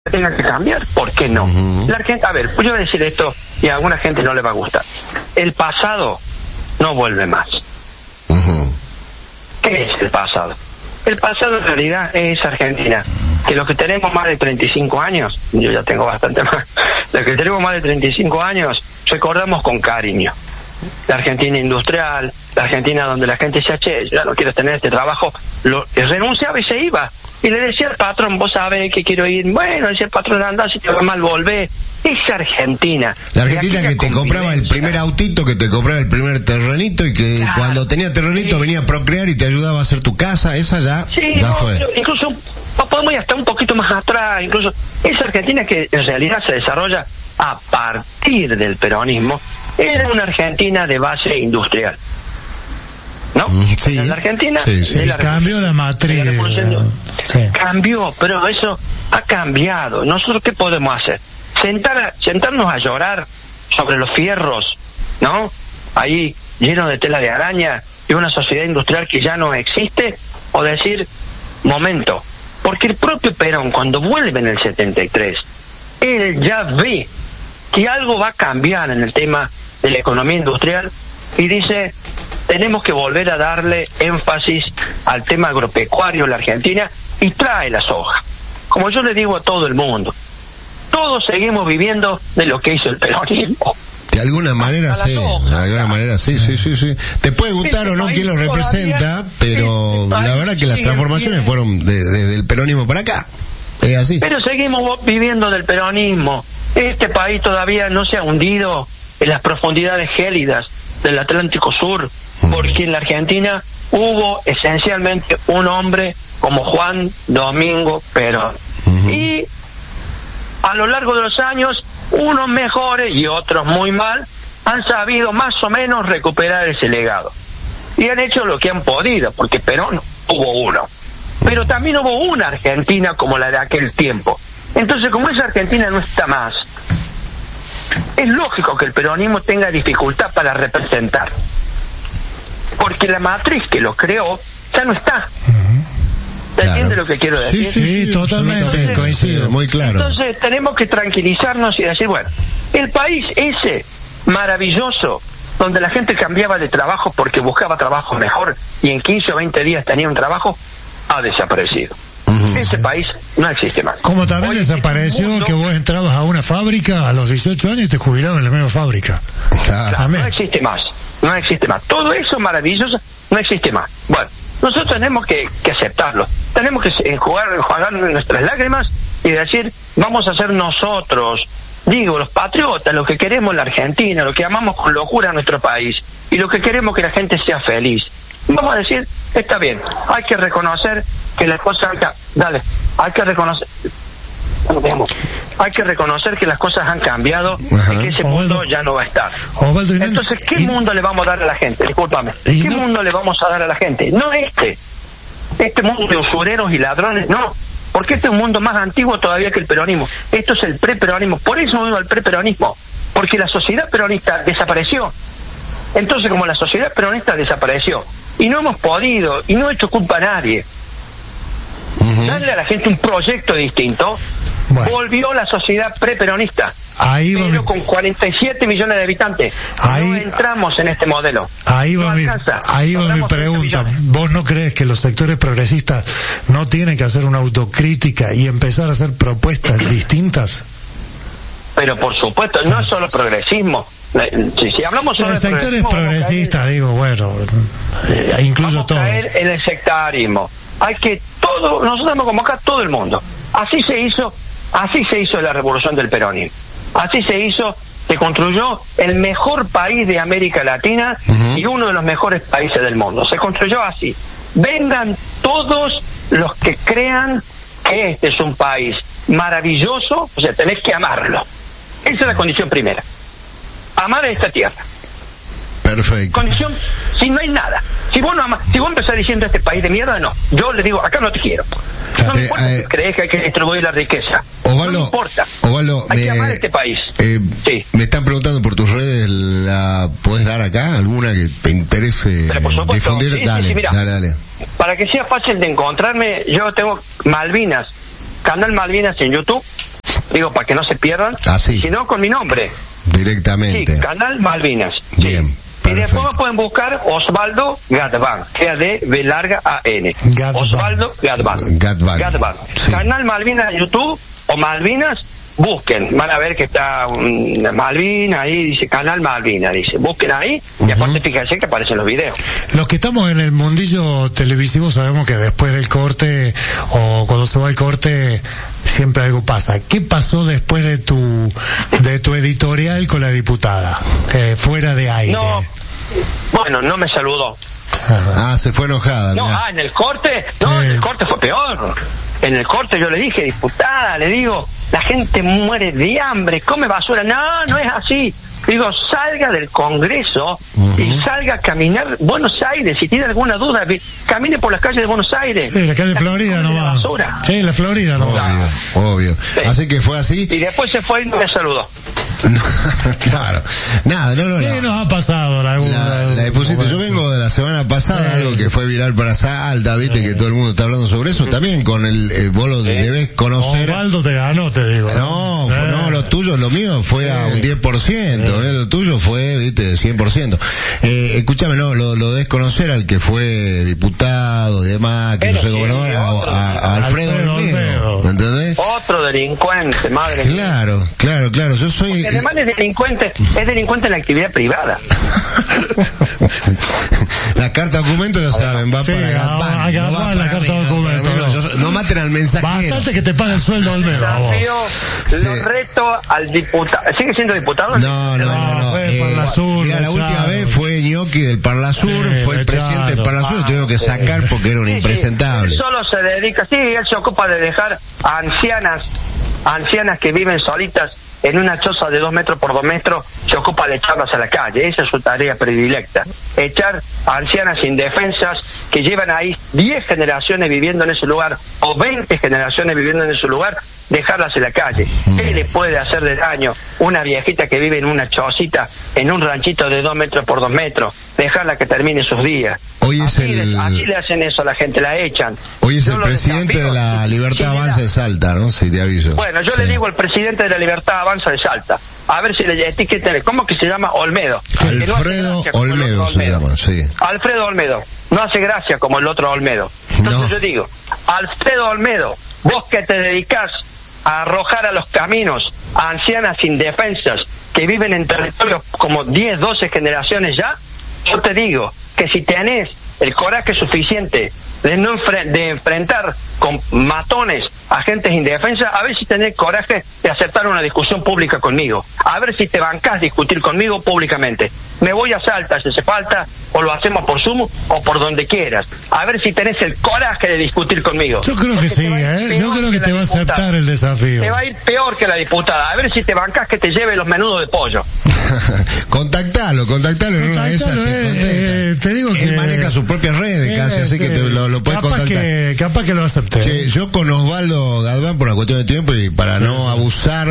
tenga que cambiar, ¿por qué no? La Argentina, a ver, yo voy a decir esto y a alguna gente no le va a gustar. El pasado no vuelve más. ¿Qué es el pasado? El pasado en realidad es Argentina, que los que tenemos más de 35 años, yo ya tengo bastante más, los que tenemos más de 35 años, recordamos con cariño la Argentina industrial, la Argentina donde la gente decía, che, ya no quiero tener este trabajo, renunciaba y se iba. Y le decía al patrón, vos sabés que quiero ir. Bueno, decía el patrón, anda, si te va mal, volvé. Es Argentina. La Argentina que te compraba el primer autito, que te compraba el primer terrenito y que cuando tenía terrenito venía a procrear y te ayudaba a hacer tu casa, esa ya fue. Incluso podemos ir hasta un poquito más atrás, incluso esa Argentina que en realidad se desarrolla a partir del peronismo, era una Argentina de base industrial. ¿No? Sí. En la Argentina cambió la matriz. Cambió, pero eso ha cambiado. ¿Nosotros qué podemos hacer? Sentarnos a llorar sobre los fierros, ¿no? Ahí llenos de tela de araña y una sociedad industrial que ya no existe, o decir, momento, porque el propio Perón, cuando vuelve en el 73, él ya ve que algo va a cambiar en el tema de la economía industrial y dice, tenemos que volver a darle énfasis al tema agropecuario en la Argentina, y trae la soja. Como yo le digo a todo el mundo, todos seguimos viviendo de lo que hizo el peronismo. De alguna manera sí, de alguna manera sí. Te puede gustar o no quién lo representa, pero la verdad que las transformaciones fueron desde el peronismo para acá. Es así. Pero seguimos viviendo del peronismo. Este país todavía no se ha hundido en las profundidades gélidas del Atlántico Sur, porque en la Argentina hubo esencialmente un hombre como Juan Domingo Perón. Y a lo largo de los años, unos mejores y otros muy mal han sabido más o menos recuperar ese legado. Y han hecho lo que han podido, porque Perón hubo uno. Pero también hubo una Argentina como la de aquel tiempo. Entonces, como esa Argentina no está más, es lógico que el peronismo tenga dificultad para representar. Porque la matriz que lo creó ya no está. ¿Se entiende lo que quiero decir? Sí, totalmente, coincido, muy claro. Entonces tenemos que tranquilizarnos y decir, bueno, el país ese maravilloso, donde la gente cambiaba de trabajo porque buscaba trabajo mejor y en 15 o 20 días tenía un trabajo, ha desaparecido. Ese país no existe más. Como también desapareció que vos entrabas a una fábrica a los 18 años y te jubilabas en la misma fábrica. Claro, no existe más. Todo eso maravilloso no existe más. Bueno, nosotros tenemos que aceptarlo. Tenemos que enjuagar nuestras lágrimas y decir, vamos a ser nosotros, digo, los patriotas, los que queremos la Argentina, los que amamos con locura a nuestro país y los que queremos que la gente sea feliz. Vamos a decir, está bien, hay que reconocer que las cosas hay que reconocer que las cosas han cambiado y que ese mundo ya no va a estar. Entonces, ¿qué mundo le vamos a dar a la gente? Discúlpame. ¿Qué mundo le vamos a dar a la gente? No este mundo de usureros y ladrones, no. Porque este es un mundo más antiguo todavía que el peronismo. Esto es el preperonismo. Por eso digo el preperonismo. Porque la sociedad peronista desapareció. Entonces, como la sociedad peronista desapareció y no hemos podido, y no he hecho culpa a nadie, darle a la gente un proyecto distinto, volvió la sociedad preperonista, pero con 47 millones de habitantes. No entramos en este modelo. Ahí va mi pregunta. ¿Vos no crees que los sectores progresistas no tienen que hacer una autocrítica y empezar a hacer propuestas distintas? Pero por supuesto, no es solo progresismo. Si hablamos sobre sectores progresistas, digo, bueno, incluso todo. Caer en el sectarismo. Hay que nosotros tenemos que convocar a todo el mundo. Así se hizo la revolución del peronismo. Así se construyó el mejor país de América Latina y uno de los mejores países del mundo. Se construyó así. Vengan todos los que crean que este es un país maravilloso, o sea, tenés que amarlo. Esa es la condición primera. Amar esta tierra. Perfecto. Condición, si no hay nada. Si vos empezás diciendo este país de mierda, no. Yo le digo, acá no te quiero. No me importa que crees que hay que distribuir la riqueza. Osvaldo, no me importa. Osvaldo, hay que amar este país. Sí. Me están preguntando por tus redes, ¿la podés dar acá? ¿Alguna que te interese difundir? Sí, dale, mira, dale. Para que sea fácil de encontrarme, yo tengo Malvinas, canal Malvinas en YouTube, digo, para que no se pierdan, sino con mi nombre. Directamente. Sí, Canal Malvinas. Bien. Sí. Y después me pueden buscar Osvaldo Gadvan, G-A-D-B-larga-A-N. Osvaldo Gadvan. Gadvan. Sí. Canal Malvinas de YouTube o Malvinas, busquen, van a ver que está Malvinas ahí, dice Canal Malvinas, dice, busquen ahí y aparte fíjense que aparecen los videos. Los que estamos en el mundillo televisivo sabemos que después del corte o cuando se va el corte siempre algo pasa. ¿Qué pasó después de tu editorial con la diputada? Fuera de aire. No, bueno, no me saludó. Se fue enojada. No, en el corte, en el corte fue peor. En el corte yo le dije, diputada, le digo, la gente muere de hambre, come basura. No es así. Digo, salga del Congreso y salga a caminar Buenos Aires. Si tiene alguna duda, camine por las calles de Buenos Aires. Sí, la calle de Florida nomás. Sí, la Florida nomás. Obvio. Sí. Así que fue así. Y después se fue y me saludó. Claro. Nada, ¿Qué nos ha pasado? La pusiste. Yo vengo de la semana pasada, algo que fue viral para Salta, viste que todo el mundo está hablando sobre eso, también con el bolo de debes conocer. Osvaldo te ganó, te digo. No, lo tuyo, lo mío fue a un 10%, lo tuyo fue, viste, 100%. Escúchame, lo debes conocer al que fue diputado y demás, que fue gobernador, a Alfredo Olmedo, ¿entendés? Otro delincuente, madre mía. Claro, yo soy... Porque además es delincuente en la actividad privada. La carta documento ya saben, va para Gadvan, la carta documento. No maten al mensajero. Bastante que te pague el sueldo al menos. Lo reto al diputado. ¿Sigue siendo diputado? No. Mira, la última vez fue Gnocchi del Parlasur, fue el presidente del Parlasur, lo tuvieron que sacar porque era un impresentable. Él solo se dedica, él se ocupa de dejar a ancianas que viven solitas en una choza de 2 metros por 2 metros, se ocupa de echarlas a la calle. Esa es su tarea predilecta. Echar a ancianas indefensas que llevan ahí 10 generaciones viviendo en ese lugar, o 20 generaciones viviendo en ese lugar, dejarlas en la calle. ¿Qué le puede hacer de daño una viejita que vive en una chocita, en un ranchito de 2 metros por 2 metros? Dejarla que termine sus días. Así le hacen eso a la gente, la echan. Hoy es el presidente de la Libertad Avanza de Salta, ¿no? Si te aviso. Bueno, yo le digo al presidente de la Libertad Avanza de Salta, a ver si le etiqueten, ¿cómo que se llama? Olmedo. Alfredo Olmedo se llama, sí. Alfredo Olmedo. No hace gracia como el otro Olmedo. Entonces yo digo, Alfredo Olmedo, vos que te dedicás a arrojar a los caminos a ancianas indefensas que viven en territorios como 10, 12 generaciones ya, yo te digo que si tenés el coraje suficiente de enfrentar con matones a gentes indefensas, a ver si tenés coraje de aceptar una discusión pública conmigo, a ver si te bancás discutir conmigo públicamente. Me voy a Salta si hace falta, o lo hacemos por Zoom o por donde quieras, a ver si tenés el coraje de discutir conmigo. Yo creo que sí, yo creo que te va a aceptar el desafío. Te va a ir peor que la diputada, a ver si te bancás que te lleve los menudos de pollo. Contactalo, en una de esas te digo que él maneja sus propias redes casi, así que lo puedes contactar. Capaz que lo acepté. Yo con Osvaldo Gadvan, por una cuestión de tiempo y para no abusar,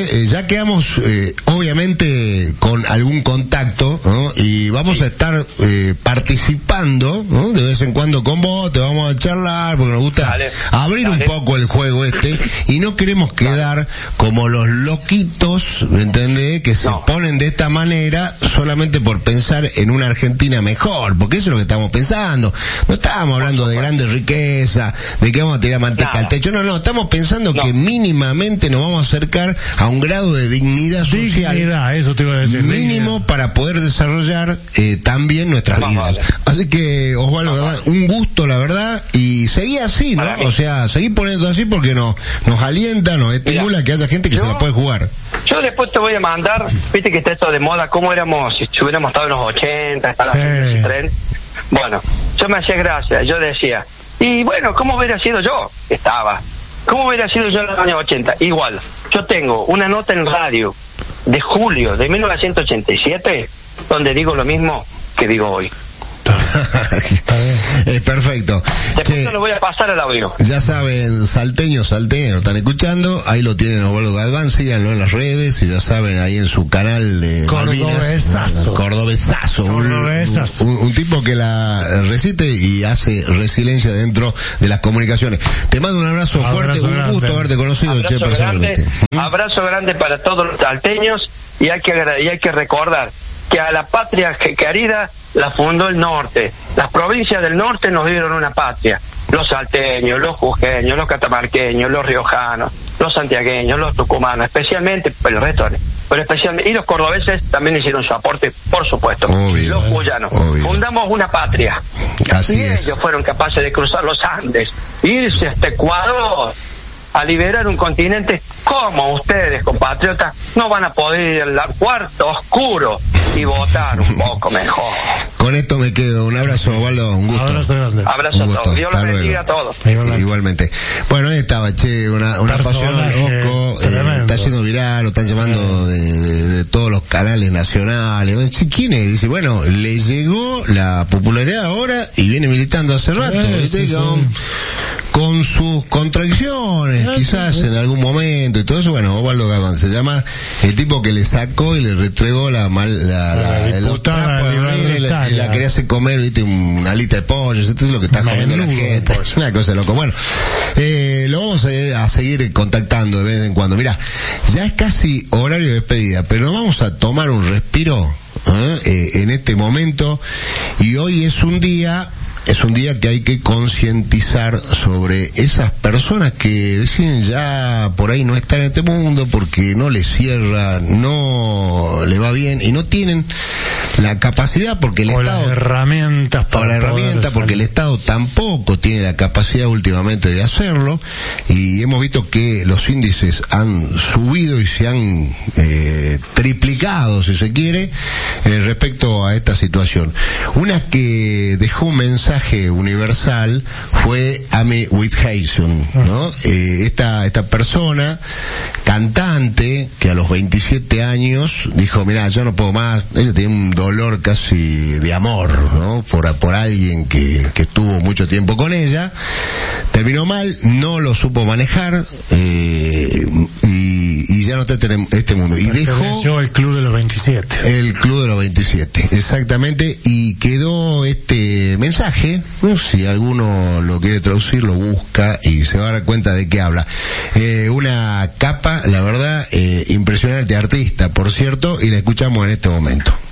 ya quedamos obviamente con algún contacto, ¿no? Y vamos a estar participando, ¿no? De vez en cuando con vos, te vamos a charlar porque nos gusta abrir un poco el juego y no queremos quedar como los loquitos, ¿me entendés? Que se ponen de esta manera solamente por pensar en una Argentina mejor, porque eso es lo que estamos pensando. No estábamos hablando de grandes riquezas, de que vamos a tirar manteca al techo. No, estamos pensando que mínimamente nos vamos a acercar a un grado de dignidad social. Eso te iba a decir. Mínimo para poder desarrollar también nuestras vidas. Así que, Osvaldo, un gusto, la verdad, y seguí así, ¿no? O sea, seguí poniendo así porque nos alienta, nos estimula que haya gente que se la puede jugar. Yo después te voy a mandar, viste que está esto de moda, cómo éramos si hubiéramos estado en los 80, el tren. Bueno, yo me hacía gracia, yo decía, y bueno, ¿cómo hubiera sido yo? ¿Cómo hubiera sido yo en los años 80? Igual, yo tengo una nota en radio de julio de 1987, donde digo lo mismo que digo hoy. Perfecto. Después lo voy a pasar al audio. Ya saben, salteños, están escuchando, ahí lo tienen Osvaldo Galván, síganlo en las redes, y ya saben, ahí en su canal de Cordobesazo. Un tipo que la recite y hace resiliencia dentro de las comunicaciones. Te mando un abrazo fuerte, un gusto haberte conocido, personalmente. Abrazo grande para todos los salteños, y hay que recordar que a la patria querida la fundó el norte. Las provincias del norte nos dieron una patria. Los salteños, los jujeños, los catamarqueños, los riojanos, los santiagueños, los tucumanos, especialmente, pero el resto, pero especialmente, y los cordobeses también hicieron su aporte, por supuesto. Obvio, los cuyanos. Fundamos una patria. Así y es. ellos fueron capaces de cruzar los Andes, irse hasta Ecuador, a liberar un continente. Como ustedes, compatriotas, no van a poder ir al cuarto oscuro y votar un poco mejor. Con esto me quedo. Un abrazo, Osvaldo, un gusto. Abrazo grande. Abrazo a todos. Dios los bendiga a todos. Igualmente. Bueno, ahí estaba, una pasión loco, está siendo viral, lo están llamando de todos los canales nacionales. ¿Quién es? Dice, bueno, le llegó la popularidad ahora y viene militando hace rato. Con sus contradicciones, quizás en algún momento y todo eso. Bueno, Osvaldo Galván se llama, el tipo que le sacó y le retregó la quería hacer comer, viste, una alita de pollo. Esto es lo que está comiendo la gente, una cosa de loco. Bueno, lo vamos a seguir contactando de vez en cuando. Mira, ya es casi horario de despedida, pero nos vamos a tomar un respiro en este momento, y hoy es un día que hay que concientizar sobre esas personas que deciden ya por ahí no estar en este mundo porque no les cierra, no le va bien y no tienen la capacidad porque el Estado... porque el Estado tampoco tiene la capacidad últimamente de hacerlo, y hemos visto que los índices han subido y se han triplicado, si se quiere, respecto a esta situación. Una que dejó un mensaje universal fue Amy Whitehason, ¿no? Esta persona, cantante, que a los 27 años dijo, mira, yo no puedo más. Ella tenía un dolor casi de amor, ¿no? Por alguien que estuvo mucho tiempo con ella. Terminó mal, no lo supo manejar, y ya no está en este mundo. Y dejó el Club de los 27. El Club de los 27, exactamente, y quedó este mensaje. Si alguno lo quiere traducir, lo busca y se va a dar cuenta de qué habla. Una capa, la verdad, impresionante, artista, por cierto, y la escuchamos en este momento.